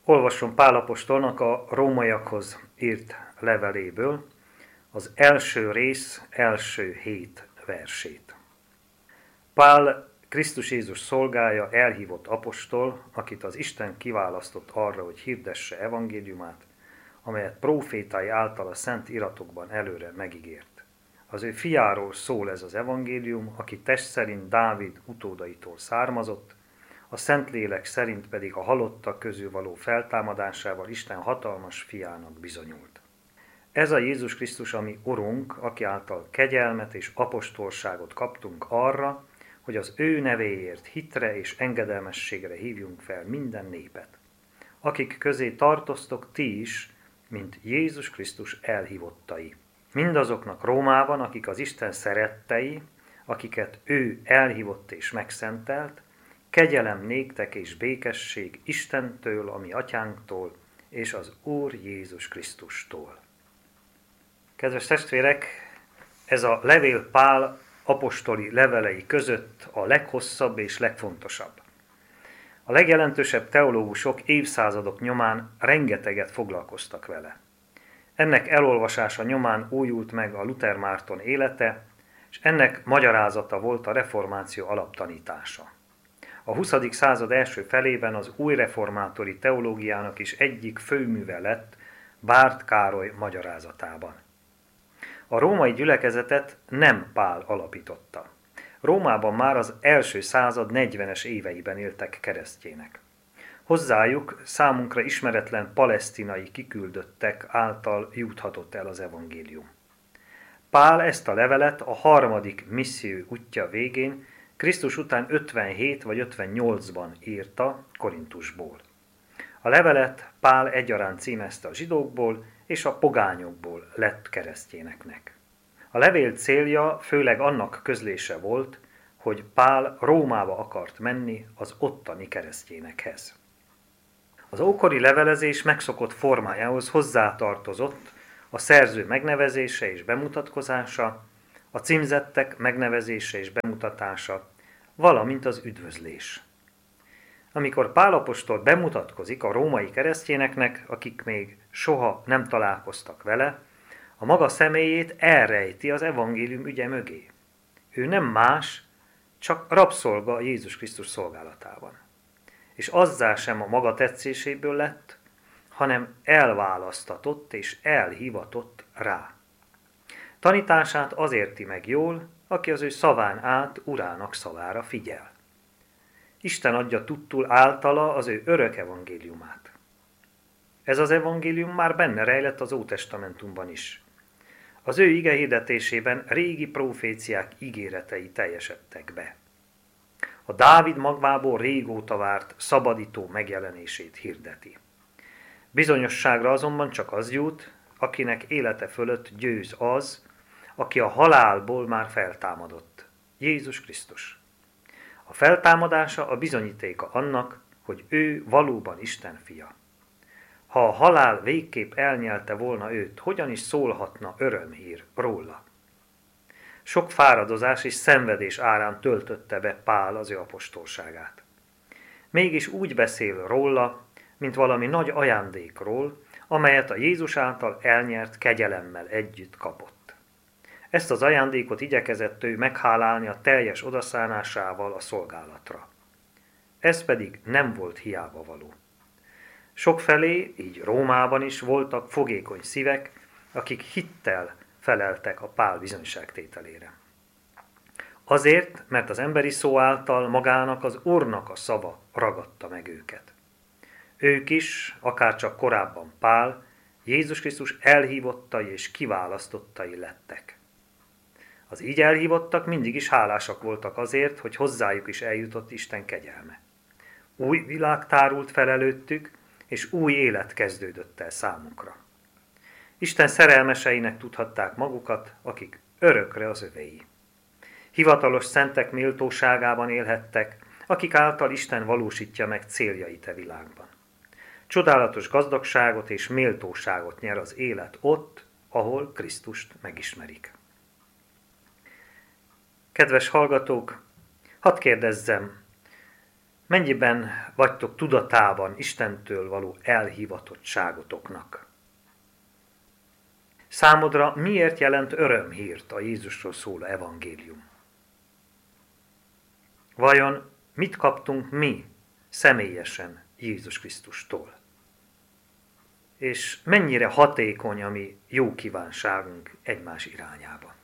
Olvasom Pál apostolnak a rómaiakhoz írt leveléből az első rész első 7 versét. Pál Krisztus Jézus szolgája, elhívott apostol, akit az Isten kiválasztott arra, hogy hirdesse evangéliumát, amelyet prófétái által a szent iratokban előre megígért. Az ő fiáról szól ez az evangélium, aki test szerint Dávid utódaitól származott, a Szentlélek szerint pedig a halottak közül való feltámadásával Isten hatalmas fiának bizonyult. Ez a Jézus Krisztus, ami Urunk, aki által kegyelmet és apostolságot kaptunk arra, hogy az ő nevéért hitre és engedelmességre hívjunk fel minden népet, akik közé tartoztok ti is, mint Jézus Krisztus elhívottai. Mindazoknak Rómában, akik az Isten szerettei, akiket ő elhívott és megszentelt, kegyelem néktek és békesség Istentől, a mi atyánktól, és az Úr Jézus Krisztustól. Kedves testvérek, ez a levél Pál apostoli levelei között a leghosszabb és legfontosabb. A legjelentősebb teológusok évszázadok nyomán rengeteget foglalkoztak vele. Ennek elolvasása nyomán újult meg a Luther Márton élete, és ennek magyarázata volt a reformáció alaptanítása. A 20. század első felében az új reformátori teológiának is egyik főműve lett Bárd Károly magyarázatában. A római gyülekezetet nem Pál alapította. Rómában már az első század 40-es éveiben éltek keresztjének. Hozzájuk számunkra ismeretlen palesztinai kiküldöttek által juthatott el az evangélium. Pál ezt a levelet a harmadik misszió útja végén, Krisztus után 57 vagy 58-ban írta Korintusból. A levelet Pál egyaránt címezte a zsidókból és a pogányokból lett keresztényeknek. A levél célja főleg annak közlése volt, hogy Pál Rómába akart menni az ottani keresztényekhez. Az ókori levelezés megszokott formájához hozzátartozott a szerző megnevezése és bemutatkozása, a címzettek megnevezése és bemutatása, valamint az üdvözlés. Amikor Pál apostol bemutatkozik a római keresztényeknek, akik még soha nem találkoztak vele, a maga személyét elrejti az evangélium ügye mögé. Ő nem más, csak rabszolga Jézus Krisztus szolgálatában. És azzá sem a maga tetszéséből lett, hanem elválasztatott és elhivatott rá. Tanítását az érti meg jól, aki az ő szaván át Urának szavára figyel. Isten adja tudtul általa az ő örök evangéliumát. Ez az evangélium már benne rejlett az Ótestamentumban is. Az ő ige hirdetésében régi proféciák ígéretei teljesedtek be. A Dávid magvából régóta várt szabadító megjelenését hirdeti. Bizonyosságra azonban csak az jut, akinek élete fölött győz az, aki a halálból már feltámadott, Jézus Krisztus. A feltámadása a bizonyítéka annak, hogy ő valóban Isten fia. Ha a halál végképp elnyelte volna őt, hogyan is szólhatna örömhír róla? Sok fáradozás és szenvedés árán töltötte be Pál az ő apostolságát. Mégis úgy beszél róla, mint valami nagy ajándékról, amelyet a Jézus által elnyert kegyelemmel együtt kapott. Ezt az ajándékot igyekezett ő meghálálni a teljes odaszánásával a szolgálatra. Ez pedig nem volt hiába való. Sokfelé, így Rómában is voltak fogékony szívek, akik hittel feleltek a Pál bizonyságtételére. Azért, mert az emberi szó által magának az Úrnak a szava ragadta meg őket. Ők is, akárcsak korábban Pál, Jézus Krisztus elhívottai és kiválasztottai lettek. Az így elhívottak mindig is hálásak voltak azért, hogy hozzájuk is eljutott Isten kegyelme. Új világ tárult fel előttük, és új élet kezdődött el számukra. Isten szerelmeseinek tudhatták magukat, akik örökre az övéi. Hivatalos szentek méltóságában élhettek, akik által Isten valósítja meg céljait a világban. Csodálatos gazdagságot és méltóságot nyer az élet ott, ahol Krisztust megismerik. Kedves hallgatók, hadd kérdezzem, Mennyiben vagytok tudatában Istentől való elhivatottságotoknak? Számodra miért jelent örömhírt a Jézusról szóló evangélium? Vajon mit kaptunk mi személyesen Jézus Krisztustól? És mennyire hatékony a mi jó kívánságunk egymás irányába?